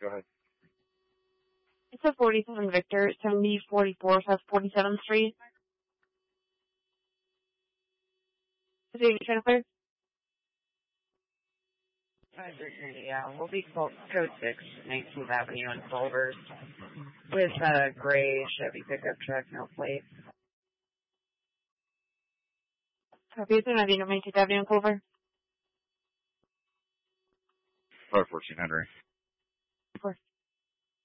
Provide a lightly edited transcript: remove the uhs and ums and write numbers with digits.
Go ahead. It's a 47 Victor, 7044 South 47th Street. Is it transfer? Yeah, we'll be code 6, 19th Avenue in Culver with a gray Chevy pickup truck, no plates. Copy, it's an Avenue, 19th Avenue in Culver. 1400. Of course.